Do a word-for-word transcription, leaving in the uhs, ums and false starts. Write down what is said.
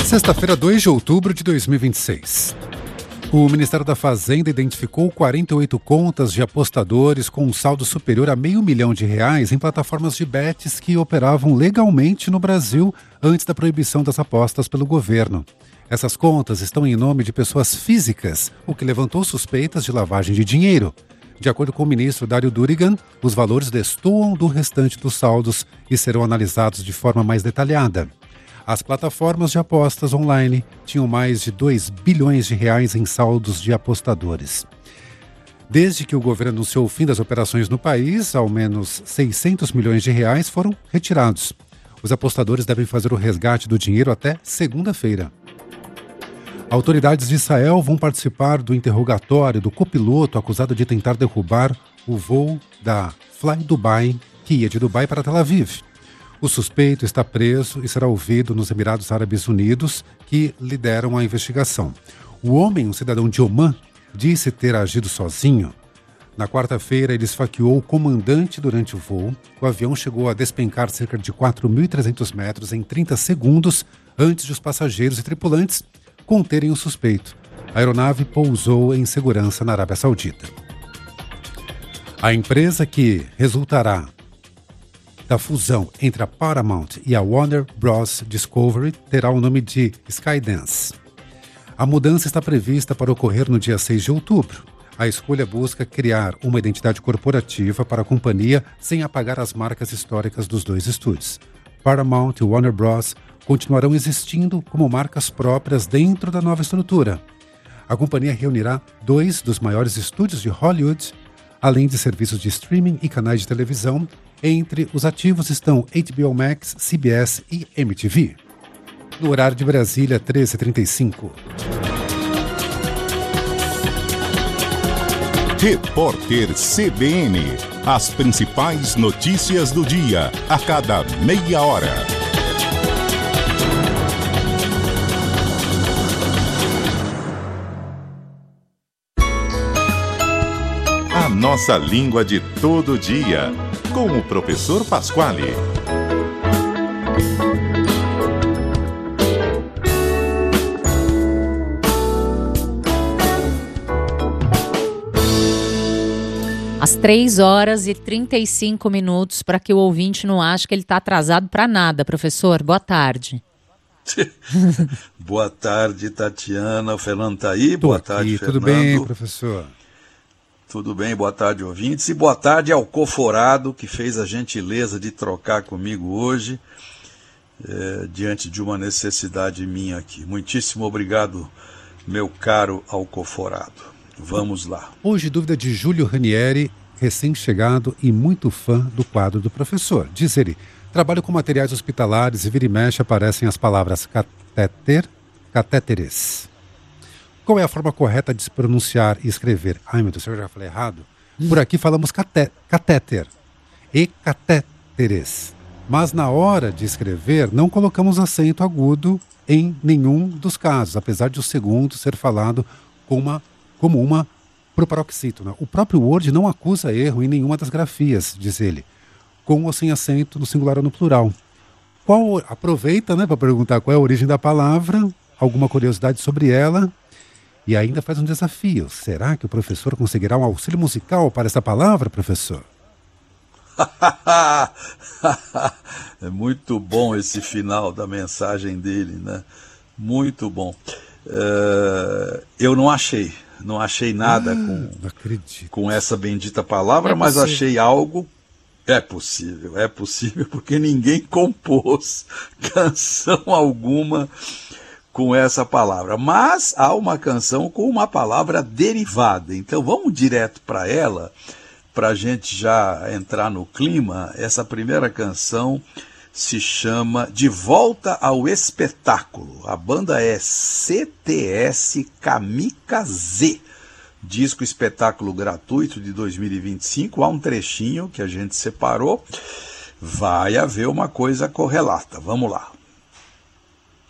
Sexta-feira, dois de outubro de dois mil e vinte e seis. O Ministério da Fazenda identificou quarenta e oito contas de apostadores com um saldo superior a meio milhão de reais em plataformas de bets que operavam legalmente no Brasil antes da proibição das apostas pelo governo. Essas contas estão em nome de pessoas físicas, o que levantou suspeitas de lavagem de dinheiro. De acordo com o ministro Dário Durigan, os valores destoam do restante dos saldos e serão analisados de forma mais detalhada. As plataformas de apostas online tinham mais de dois bilhões de reais em saldos de apostadores. Desde que o governo anunciou o fim das operações no país, ao menos seiscentos milhões de reais foram retirados. Os apostadores devem fazer o resgate do dinheiro até segunda-feira. Autoridades de Israel vão participar do interrogatório do copiloto acusado de tentar derrubar o voo da Fly Dubai, que ia de Dubai para Tel Aviv. O suspeito está preso e será ouvido nos Emirados Árabes Unidos, que lideram a investigação. O homem, um cidadão de Omã, disse ter agido sozinho. Na quarta-feira, ele esfaqueou o comandante durante o voo. O avião chegou a despencar cerca de quatro mil e trezentos metros em trinta segundos antes de os passageiros e tripulantes conterem o suspeito. A aeronave pousou em segurança na Arábia Saudita. A empresa que resultará da fusão entre a Paramount e a Warner Bros. Discovery terá o nome de Skydance. A mudança está prevista para ocorrer no dia seis de outubro. A escolha busca criar uma identidade corporativa para a companhia sem apagar as marcas históricas dos dois estúdios. Paramount e Warner Bros. Continuarão existindo como marcas próprias dentro da nova estrutura. A companhia reunirá dois dos maiores estúdios de Hollywood, além de serviços de streaming e canais de televisão. Entre os ativos estão H B O Max, C B S e M T V. No horário de Brasília, treze e trinta e cinco. Repórter C B N. As principais notícias do dia, a cada meia hora. A nossa língua de todo dia, com o professor Pasquale. Às três horas e trinta e cinco minutos, para que o ouvinte não ache que ele está atrasado para nada. Professor, boa tarde. Boa tarde, Tatiana. O Fernando está aí? Tô boa aqui, tarde, tudo Fernando. bem, professor? Tudo bem, boa tarde, ouvintes. E boa tarde ao Coforado, que fez a gentileza de trocar comigo hoje, é, diante de uma necessidade minha aqui. Muitíssimo obrigado, meu caro Alcoforado. Vamos lá. Hoje, dúvida de Júlio Ranieri, recém-chegado e muito fã do quadro do professor. Diz ele, trabalho com materiais hospitalares e vira e mexe aparecem as palavras catéter, catéteres. Qual é a forma correta de se pronunciar e escrever? Ai, meu Deus, eu já falei errado. Por aqui falamos caté catéter e catéteres. Mas na hora de escrever, não colocamos acento agudo em nenhum dos casos, apesar de o segundo ser falado como uma, como uma proparoxítona. O próprio Word não acusa erro em nenhuma das grafias, diz ele, com ou sem acento no singular ou no plural. Qual, aproveita, né, para perguntar qual é a origem da palavra, alguma curiosidade sobre ela. E ainda faz um desafio. Será que o professor conseguirá um auxílio musical para essa palavra, professor? É muito bom esse final da mensagem dele, né? Muito bom. Uh, eu não achei, não achei nada ah, com, com essa bendita palavra, é mas achei algo. É possível, é possível, porque ninguém compôs canção alguma com essa palavra, mas há uma canção com uma palavra derivada, então vamos direto para ela, para a gente já entrar no clima. Essa primeira canção se chama De Volta ao Espetáculo, a banda é C T S Kamikaze, disco espetáculo gratuito de dois mil e vinte e cinco, há um trechinho que a gente separou, vai haver uma coisa correlata, vamos lá.